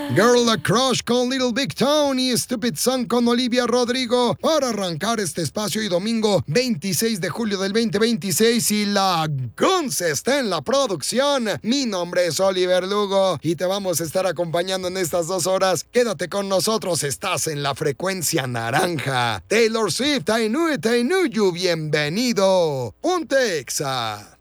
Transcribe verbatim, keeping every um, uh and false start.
Girl a Crush con Little Big Town y Stupid Song con Olivia Rodrigo para arrancar este espacio y domingo veintiséis de julio del veinte veintiséis y la Guns está en la producción. Mi nombre es Oliver Lugo y te vamos a estar acompañando en estas dos horas. Quédate con nosotros, estás en la frecuencia naranja. Taylor Swift, I knew it, I knew you, bienvenido. Ponte Exa.